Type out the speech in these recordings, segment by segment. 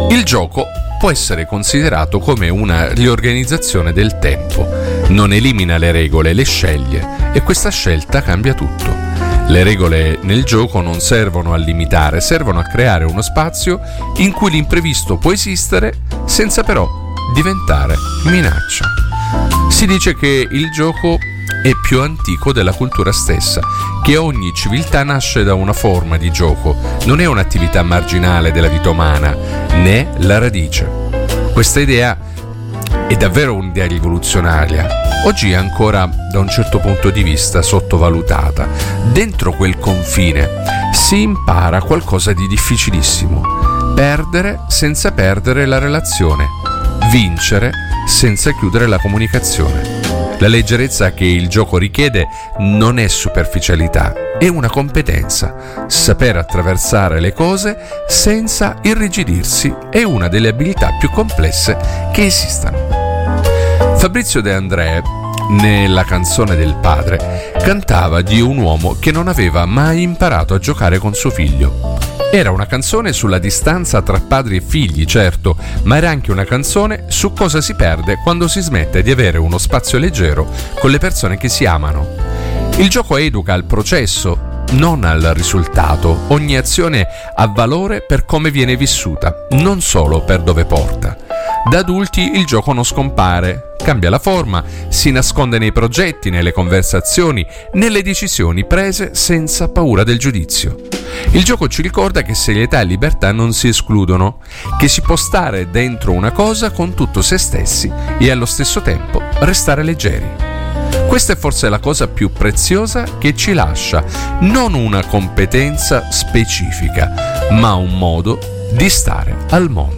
Il gioco può essere considerato come una riorganizzazione del tempo. Non elimina le regole, le sceglie, e questa scelta cambia tutto. Le regole nel gioco non servono a limitare, servono a creare uno spazio in cui l'imprevisto può esistere senza però diventare minaccia. Si dice che il gioco è più antico della cultura stessa, che ogni civiltà nasce da una forma di gioco, non è un'attività marginale della vita umana, né la radice. Questa idea è davvero un'idea rivoluzionaria. Oggi è ancora, da un certo punto di vista, sottovalutata. Dentro quel confine si impara qualcosa di difficilissimo: perdere senza perdere la relazione, vincere senza chiudere la comunicazione. La leggerezza che il gioco richiede non è superficialità, è una competenza. Saper attraversare le cose senza irrigidirsi è una delle abilità più complesse che esistano. Fabrizio De André, nella canzone del padre, cantava di un uomo che non aveva mai imparato a giocare con suo figlio. Era una canzone sulla distanza tra padri e figli, certo, ma era anche una canzone su cosa si perde quando si smette di avere uno spazio leggero con le persone che si amano. Il gioco educa al processo, non al risultato. Ogni azione ha valore per come viene vissuta, non solo per dove porta. Da adulti il gioco non scompare, cambia la forma, si nasconde nei progetti, nelle conversazioni, nelle decisioni prese senza paura del giudizio. Il gioco ci ricorda che serietà e libertà non si escludono, che si può stare dentro una cosa con tutto se stessi e allo stesso tempo restare leggeri. Questa è forse la cosa più preziosa che ci lascia, non una competenza specifica, ma un modo di stare al mondo.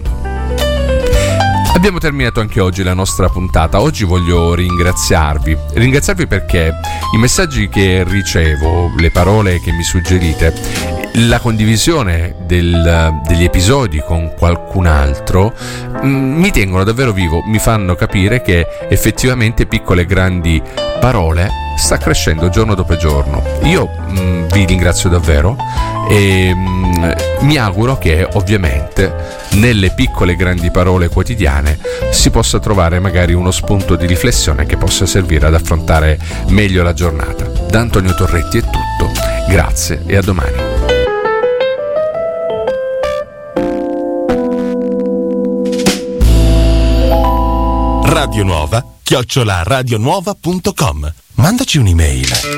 Abbiamo terminato anche oggi la nostra puntata. Oggi voglio ringraziarvi perché i messaggi che ricevo, le parole che mi suggerite, la condivisione degli episodi con qualcun altro mi tengono davvero vivo, mi fanno capire che effettivamente Piccole Grandi Parole sta crescendo giorno dopo giorno. Io vi ringrazio davvero e mi auguro che ovviamente nelle piccole grandi parole quotidiane si possa trovare magari uno spunto di riflessione che possa servire ad affrontare meglio la giornata. Da Antonio Torretti è tutto, grazie e a domani. Radio Nuova @radionuova.com. Mandaci un'email.